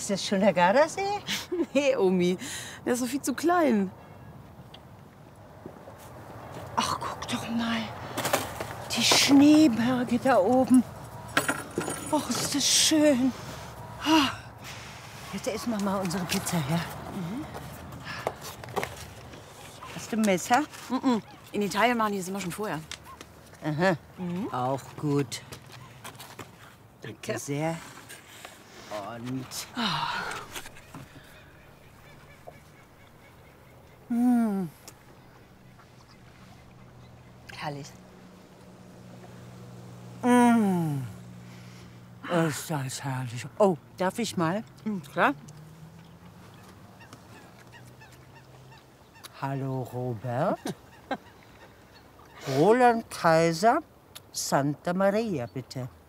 Ist das schon der Gardasee? Nee, Omi, der ist so viel zu klein. Ach, guck doch mal. Die Schneeberge da oben. Och, ist das schön. Ah. Jetzt essen wir mal unsere Pizza, ja? Hast du ein Messer? In Italien machen die das immer schon vorher. Aha. Auch gut. Danke sehr. Und... Herrlich. Ist das herrlich. Oh, darf ich mal? Klar. Hallo, Robert. Roland Kaiser, Santa Maria, bitte.